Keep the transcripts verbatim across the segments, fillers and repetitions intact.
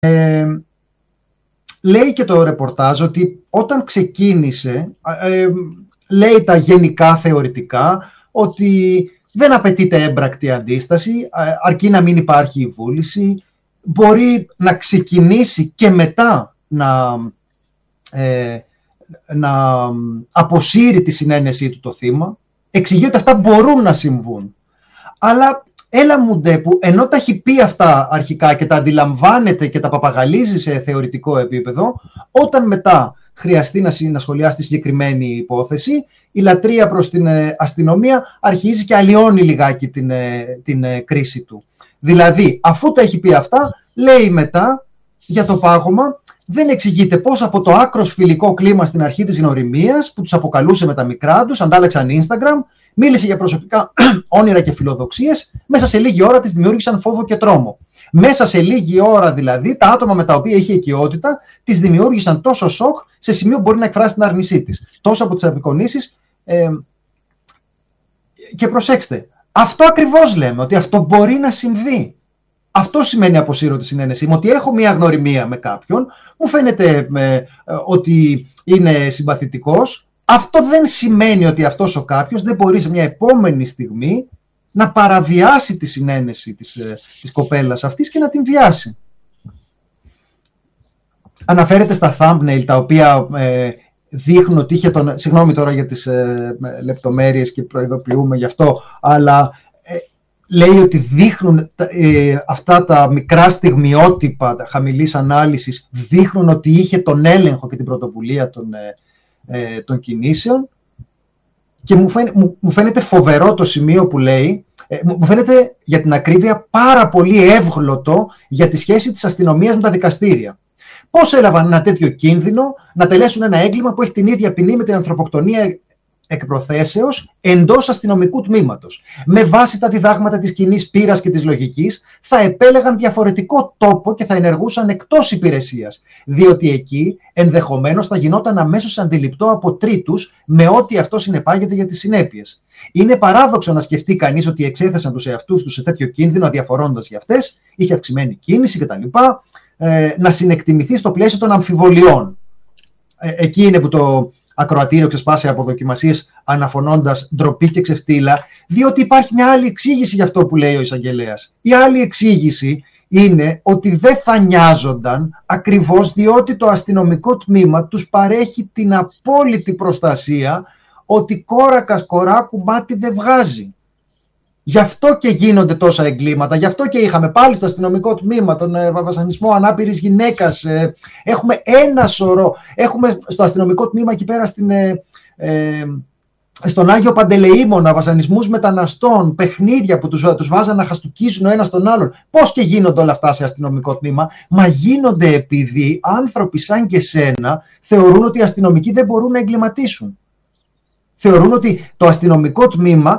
Ε, λέει και το ρεπορτάζ ότι όταν ξεκίνησε, ε, λέει τα γενικά θεωρητικά, ότι δεν απαιτείται έμπρακτη αντίσταση, αρκεί να μην υπάρχει η βούληση, μπορεί να ξεκινήσει και μετά να, ε, να αποσύρει τη συνένεσή του το θύμα. Εξηγεί ότι αυτά μπορούν να συμβούν. Αλλά έλα μου ντε που ενώ τα έχει πει αυτά αρχικά και τα αντιλαμβάνεται και τα παπαγαλίζει σε θεωρητικό επίπεδο, όταν μετά χρειαστεί να σχολιάσει τη συγκεκριμένη υπόθεση, η λατρεία προς την αστυνομία αρχίζει και αλλοιώνει λιγάκι την, την κρίση του. Δηλαδή, αφού τα έχει πει αυτά, λέει μετά για το πάγωμα, δεν εξηγείται πώς από το άκρος φιλικό κλίμα στην αρχή της γνωριμίας, που τους αποκαλούσε με τα μικρά τους, αντάλλαξαν Instagram, μίλησε για προσωπικά όνειρα και φιλοδοξίες, μέσα σε λίγη ώρα τις δημιούργησαν φόβο και τρόμο. Μέσα σε λίγη ώρα δηλαδή, τα άτομα με τα οποία είχε οικειότητα, τις δημιούργησαν τόσο σοκ, σε σημείο που μπορεί να εκφράσει την άρνησή της. Τόσο από τις απεικονίσεις. Ε, και προσέξτε, αυτό ακριβώς λέμε, ότι αυτό μπορεί να συμβεί. Αυτό σημαίνει αποσύρω τη συνένεσή μου, ότι έχω μια γνωριμία με κάποιον, μου φαίνεται ε, ότι είναι συμπαθητικός. Αυτό δεν σημαίνει ότι αυτός ο κάποιος δεν μπορεί σε μια επόμενη στιγμή να παραβιάσει τη συνένεση της, της κοπέλας αυτής και να την βιάσει. Αναφέρεται στα thumbnail τα οποία ε, δείχνουν ότι είχε τον... Συγγνώμη τώρα για τις ε, λεπτομέρειες και προειδοποιούμε γι' αυτό, αλλά ε, λέει ότι δείχνουν ε, αυτά τα μικρά στιγμιότυπα τα χαμηλής ανάλυσης, δείχνουν ότι είχε τον έλεγχο και την πρωτοβουλία των, ε, ε, των κινήσεων. Και μου φαίνεται, μου, μου φαίνεται φοβερό το σημείο που λέει, ε, μου φαίνεται για την ακρίβεια πάρα πολύ εύγλωτο για τη σχέση της αστυνομίας με τα δικαστήρια. Πώς έλαβαν ένα τέτοιο κίνδυνο να τελέσουν ένα έγκλημα που έχει την ίδια ποινή με την ανθρωποκτονία εκ προθέσεως εντός αστυνομικού τμήματος. Με βάση τα διδάγματα της κοινής πείρας και της λογικής, θα επέλεγαν διαφορετικό τόπο και θα ενεργούσαν εκτός υπηρεσίας, διότι εκεί ενδεχομένως θα γινόταν αμέσως αντιληπτό από τρίτους με ό,τι αυτό συνεπάγεται για τις συνέπειες. Είναι παράδοξο να σκεφτεί κανείς ότι εξέθεσαν τους εαυτούς τους σε τέτοιο κίνδυνο αδιαφορώντας για αυτές, είχε αυξημένη κίνηση κτλ. Ε, να συνεκτιμηθεί στο πλαίσιο των αμφιβολιών. Ε, εκεί είναι που το ακροατήριο ξεσπάσει από δοκιμασίες αναφωνώντας ντροπή και ξεφτύλα, διότι υπάρχει μια άλλη εξήγηση για αυτό που λέει ο εισαγγελέας. Η άλλη εξήγηση είναι ότι δεν θα νοιάζονταν ακριβώς διότι το αστυνομικό τμήμα τους παρέχει την απόλυτη προστασία ότι κόρακας κοράκου μάτι δεν βγάζει. Γι' αυτό και γίνονται τόσα εγκλήματα, γι' αυτό και είχαμε πάλι στο αστυνομικό τμήμα τον ε, βασανισμό ανάπηρης γυναίκας, ε, έχουμε ένα σωρό, έχουμε στο αστυνομικό τμήμα εκεί πέρα στην, ε, ε, στον Άγιο Παντελεήμονα βασανισμούς μεταναστών, παιχνίδια που τους, τους βάζαν να χαστουκίζουν ο ένας τον άλλον. Πώς και γίνονται όλα αυτά σε αστυνομικό τμήμα? Μα γίνονται επειδή άνθρωποι σαν και σένα θεωρούν ότι οι αστυνομικοί δεν μπορούν να εγκληματίσουν. Θεωρούν ότι το αστυνομικό τμήμα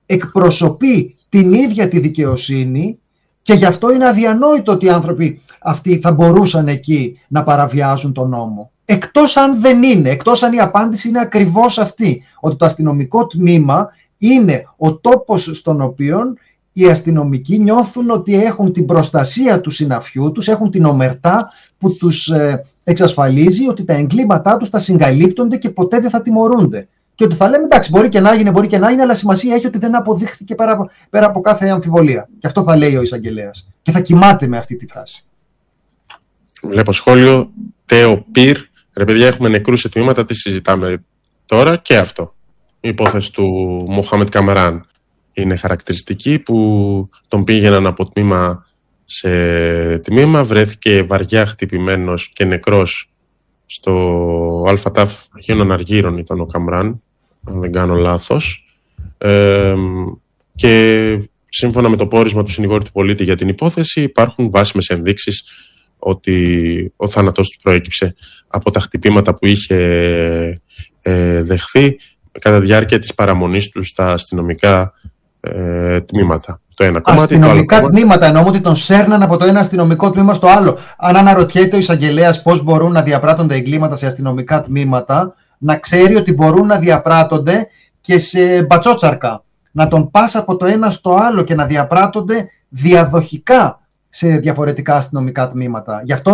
εκπροσωπεί την ίδια τη δικαιοσύνη και γι' αυτό είναι αδιανόητο ότι οι άνθρωποι αυτοί θα μπορούσαν εκεί να παραβιάζουν τον νόμο. Εκτός αν δεν είναι, εκτός αν η απάντηση είναι ακριβώς αυτή, ότι το αστυνομικό τμήμα είναι ο τόπος στον οποίο οι αστυνομικοί νιώθουν ότι έχουν την προστασία του συναφιού τους, έχουν την ομερτά που τους εξασφαλίζει ότι τα εγκλήματά τους θα συγκαλύπτονται και ποτέ δεν θα τιμωρούνται. Και ότι θα λέμε εντάξει, μπορεί και να γίνει, μπορεί και να είναι, αλλά σημασία έχει ότι δεν αποδείχθηκε πέρα από, πέρα από κάθε αμφιβολία. Και αυτό θα λέει ο εισαγγελέας. Και θα κοιμάται με αυτή τη φράση. Βλέπω σχόλιο. Τέο Πυρ. Ρε παιδιά, έχουμε νεκρούς σε τμήματα. Τι συζητάμε τώρα? Και αυτό. Η υπόθεση του Μοχάμετ Καμράν είναι χαρακτηριστική, που τον πήγαιναν από τμήμα σε τμήμα. Βρέθηκε βαριά χτυπημένος και νεκρός στο ΑΤΑΦ Αγίων Αργύρων ήταν ο Καμράν, αν δεν κάνω λάθος. Ε, και σύμφωνα με το πόρισμα του συνηγόρου του πολίτη για την υπόθεση, υπάρχουν βάσιμες ενδείξεις ότι ο θάνατος του προέκυψε από τα χτυπήματα που είχε ε, δεχθεί κατά τη διάρκεια της παραμονής του στα αστυνομικά ε, τμήματα. Το ένα κομμάτι, αστυνομικά το άλλο τμήματα, εννοώ ότι τον σέρναν από το ένα αστυνομικό τμήμα στο άλλο. Αν αναρωτιέται ο εισαγγελέας πώς μπορούν να διαπράττονται εγκλήματα σε αστυνομικά τμήματα, να ξέρει ότι μπορούν να διαπράττονται και σε μπατσότσαρκα. Να τον πας από το ένα στο άλλο και να διαπράττονται διαδοχικά σε διαφορετικά αστυνομικά τμήματα. Γι' αυτό